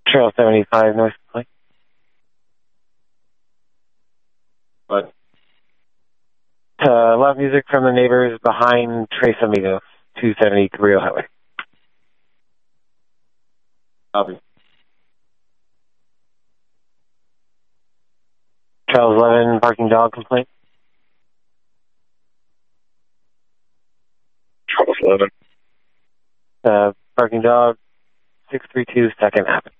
Trail 75 North Lake. What? Loud music from the neighbors behind Tres Amigos, 270 Cabrillo Highway. Copy. Trail 11 parking dog complaint. Charles 11. Parking dog 632 Second Avenue.